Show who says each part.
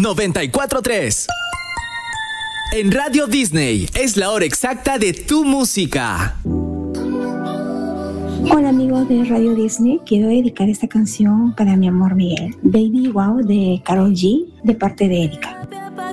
Speaker 1: 94.3. En Radio Disney es la hora exacta de tu música.
Speaker 2: Hola amigos de Radio Disney, quiero dedicar esta canción para mi amor Miguel, Baby Wow de Karol G, de parte de Erika.